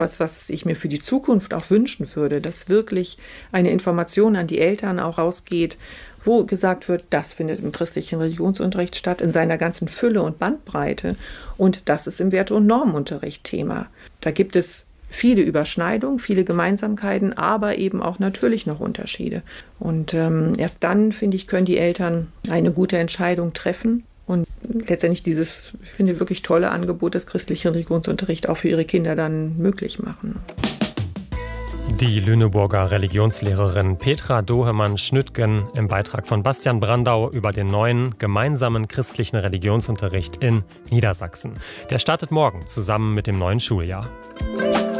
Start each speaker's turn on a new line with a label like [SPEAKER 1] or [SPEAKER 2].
[SPEAKER 1] Was ich mir für die Zukunft auch wünschen würde, dass wirklich eine Information an die Eltern auch rausgeht, wo gesagt wird, das findet im christlichen Religionsunterricht statt, in seiner ganzen Fülle und Bandbreite. Und das ist im Werte- und Normenunterricht Thema. Da gibt es viele Überschneidungen, viele Gemeinsamkeiten, aber eben auch natürlich noch Unterschiede. Und erst dann, finde ich, können die Eltern eine gute Entscheidung treffen und letztendlich dieses, ich finde, wirklich tolle Angebot des christlichen Religionsunterrichts auch für ihre Kinder dann möglich machen.
[SPEAKER 2] Die Lüneburger Religionslehrerin Petra Dohemann-Schnüttgen im Beitrag von Bastian Brandau über den neuen gemeinsamen christlichen Religionsunterricht in Niedersachsen. Der startet morgen zusammen mit dem neuen Schuljahr.